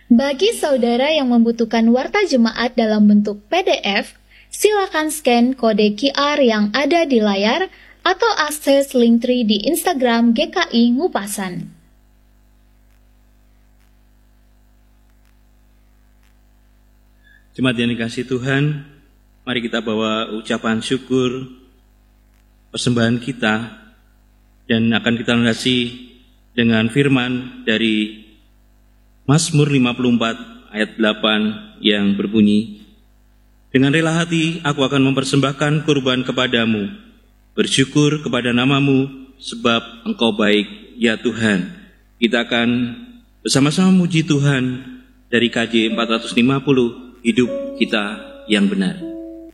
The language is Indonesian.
Bagi saudara yang membutuhkan warta jemaat dalam bentuk PDF, silakan scan kode QR yang ada di layar atau akses Linktree di Instagram GKI Ngupasan. Jemaat yang dikasihi Tuhan, mari kita bawa ucapan syukur, persembahan kita, dan akan kita landasi dengan firman dari Mazmur 54 ayat 8 yang berbunyi, dengan rela hati aku akan mempersembahkan kurban kepadamu, bersyukur kepada namamu sebab engkau baik ya Tuhan. Kita akan bersama-sama memuji Tuhan dari KJ 450, hidup kita yang benar.